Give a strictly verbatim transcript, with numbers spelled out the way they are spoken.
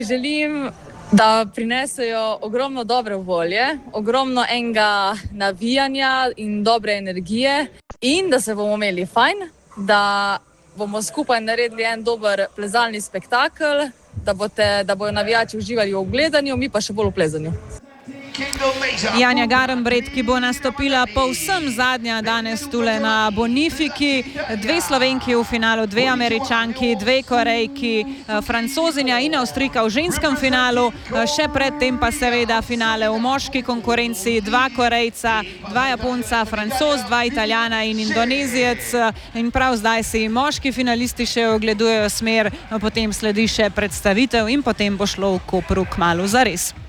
Želim, da prinesejo ogromno dobre volje, ogromno enega navijanja in dobre energije in da se bomo imeli fajn, da bomo skupaj naredili en dober plezalni spektakel, da, bote, da bojo navijači uživali v gledanju, mi pa še bolj v plezanju. Janja Garnbret, ki bo nastopila povsem zadnja danes tule na Bonifiki. Dve Slovenki v finalu, dve Američanki, dve Korejki, Francozinja in Avstrijka v ženskem finalu. Še predtem pa seveda finale v moški konkurenci. Dva Korejca, dva Japonca, Francoz, dva Italijana in Indonezijec. In prav zdaj si moški finalisti še ogledujejo smer, potem sledi še predstavitev in potem bo šlo v Kopru kmalu zares.